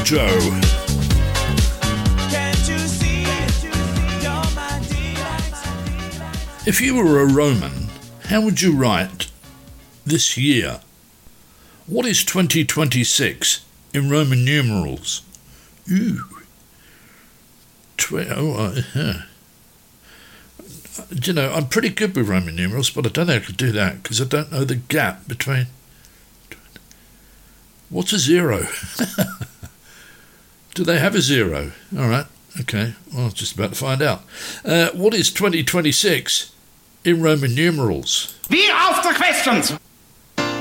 Joe. If you were a Roman, how would you write this year? What is 2026 in Roman numerals? Ooh. Do you know, I'm pretty good with Roman numerals, but I don't know how to do that because I don't know the gap between... What's a zero? Do they have a zero? All right, okay. Well, I was just about to find out. What is 2026 in Roman numerals? Wie auf the questions!